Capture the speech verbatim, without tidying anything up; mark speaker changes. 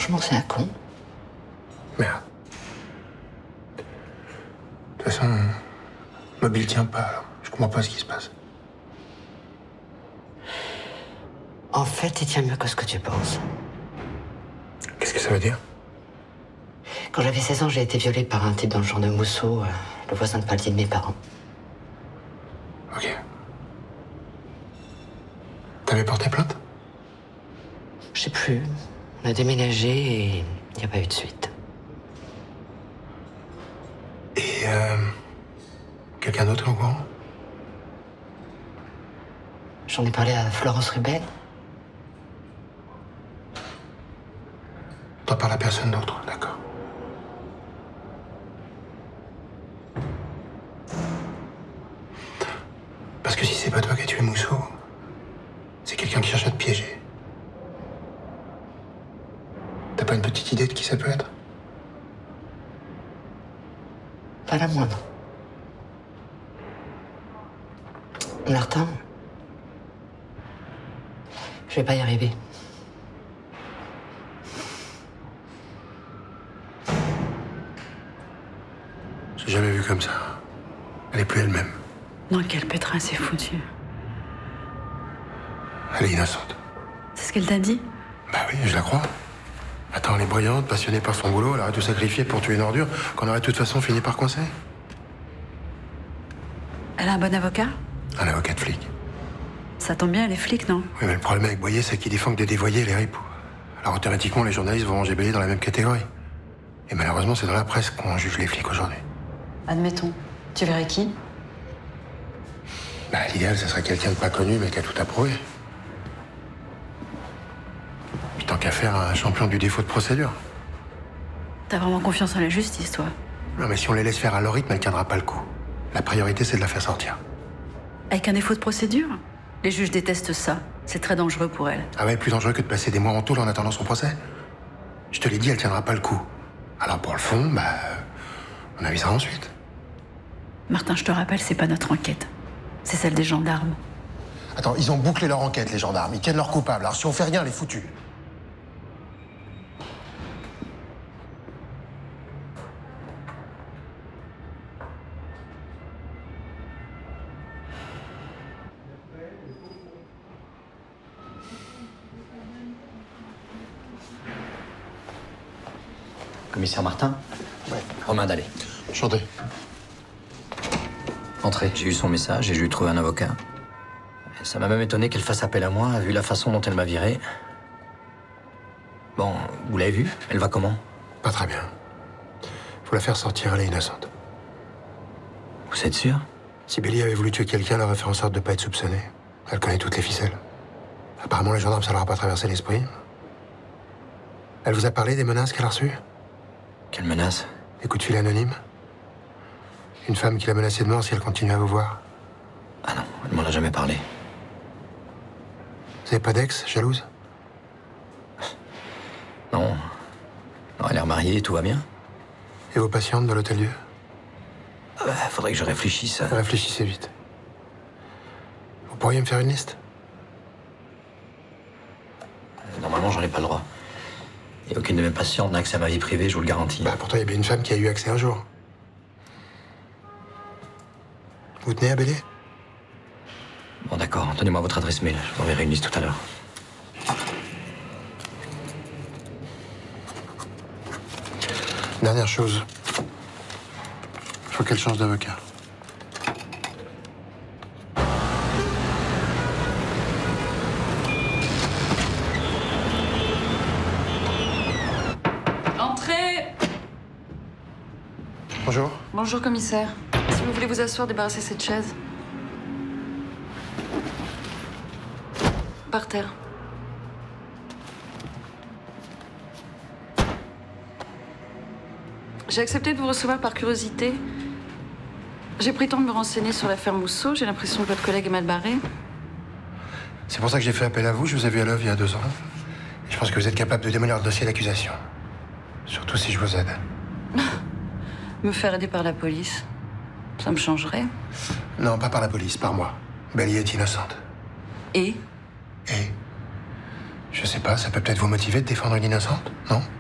Speaker 1: Franchement, c'est un con.
Speaker 2: Merde. De toute façon, le mobile tient pas, alors. Je comprends pas ce qui se passe.
Speaker 1: En fait, il tient mieux que ce que tu penses.
Speaker 2: Qu'est-ce que ça veut dire?
Speaker 1: Quand j'avais seize ans, j'ai été violée par un type dans le genre de Mousseau, euh, le voisin de palier de mes parents.
Speaker 2: Ok. T'avais porté plainte?
Speaker 1: Je sais plus. On a déménagé et il n'y a pas eu de suite.
Speaker 2: Et euh, quelqu'un d'autre est au courant?
Speaker 1: J'en ai parlé à Florence Rubel.
Speaker 2: T'en parles à personne d'autre, d'accord. Parce que si c'est pas toi qui as tué Mousseau, c'est quelqu'un qui cherche à te piéger. T'as pas une petite idée de qui ça peut être?
Speaker 1: Pas la moindre. Martin, je vais pas y arriver.
Speaker 2: J'ai jamais vu comme ça. Elle est plus elle-même.
Speaker 3: Non, quel pétrin, c'est foutu.
Speaker 2: Elle est innocente.
Speaker 3: C'est ce qu'elle t'a dit?
Speaker 2: Bah oui, je la crois. Attends, elle est brillante, passionnée par son boulot, elle aurait tout sacrifié pour tuer une ordure qu'on aurait de toute façon fini par coincer.
Speaker 3: Elle a un bon avocat?
Speaker 2: Un avocat de flic.
Speaker 3: Ça tombe bien, elle est flic, non?
Speaker 2: Oui, mais le problème avec Boyer, c'est qu'il défend que des dévoyés et les ripoux. Alors automatiquement, les journalistes vont ranger Bélier dans la même catégorie. Et malheureusement, c'est dans la presse qu'on juge les flics aujourd'hui.
Speaker 3: Admettons. Tu verrais qui?
Speaker 2: Bah, l'idéal, ce serait quelqu'un de pas connu, mais qui a tout approuvé. Puis tant qu'à faire, un champion du défaut de procédure.
Speaker 3: T'as vraiment confiance en la justice, toi?
Speaker 2: Non, mais si on les laisse faire à leur rythme, elle tiendra pas le coup. La priorité, c'est de la faire sortir.
Speaker 3: Avec un défaut de procédure? Les juges détestent ça. C'est très dangereux pour elle.
Speaker 2: Ah ouais, plus dangereux que de passer des mois en tôle en attendant son procès. Je te l'ai dit, elle tiendra pas le coup. Alors pour le fond, bah, on avisera ensuite.
Speaker 3: Martin, je te rappelle, c'est pas notre enquête. C'est celle des gendarmes.
Speaker 2: Attends, ils ont bouclé leur enquête, les gendarmes. Ils tiennent leurs coupables. Alors si on fait rien, elle est foutue.
Speaker 4: Commissaire Martin?
Speaker 2: Ouais.
Speaker 4: Romain Dallet.
Speaker 2: Enchanté.
Speaker 4: Entrez. J'ai eu son message et je lui ai trouvé un avocat. Et ça m'a même étonné qu'elle fasse appel à moi, vu la façon dont elle m'a viré. Bon, vous l'avez vue? Elle va comment?
Speaker 2: Pas très bien. Faut la faire sortir, elle est innocente.
Speaker 4: Vous êtes sûr?
Speaker 2: Si Bélier avait voulu tuer quelqu'un, elle aurait fait en sorte de pas être soupçonnée. Elle connaît toutes les ficelles. Apparemment, les gendarmes, ça leur a pas traversé l'esprit. Elle vous a parlé des menaces qu'elle a reçues?
Speaker 4: Quelle menace?
Speaker 2: Des coups de fil anonymes? Une femme qui l'a menacée de mort si elle continue à vous voir?
Speaker 4: Ah non, elle m'en a jamais parlé.
Speaker 2: Vous avez pas d'ex, jalouse?
Speaker 4: Non. Non, elle est remariée, tout va bien.
Speaker 2: Et vos patientes de l'Hôtel-Dieu?
Speaker 4: Ah bah, faudrait que je réfléchisse.
Speaker 2: Réfléchissez vite. Vous pourriez me faire une liste?
Speaker 4: Normalement, j'en ai pas le droit. Et aucune de mes patientes n'a accès à ma vie privée, je vous le garantis.
Speaker 2: Bah, pourtant, il y a bien une femme qui a eu accès un jour. Vous tenez à Bélier?
Speaker 4: Bon, d'accord. Donnez-moi votre adresse mail. Je vous enverrai une liste tout à l'heure.
Speaker 2: Dernière chose. Il faut qu'elle change d'avocat.
Speaker 5: Entrez!
Speaker 2: Bonjour.
Speaker 5: Bonjour, commissaire. Si vous voulez vous asseoir, débarrassez cette chaise. Par terre. J'ai accepté de vous recevoir par curiosité. J'ai pris le temps de me renseigner sur l'affaire Mousseau. J'ai l'impression que votre collègue est mal barré.
Speaker 2: C'est pour ça que j'ai fait appel à vous. Je vous ai vu à l'œuvre il y a deux ans. Et je pense que vous êtes capable de démolir le dossier d'accusation. Surtout si je vous aide.
Speaker 5: Me faire aider par la police, ça me changerait.
Speaker 2: Non, pas par la police, par moi. Bélier est innocente.
Speaker 5: Et
Speaker 2: Et je sais pas, ça peut peut-être vous motiver de défendre une innocente, non?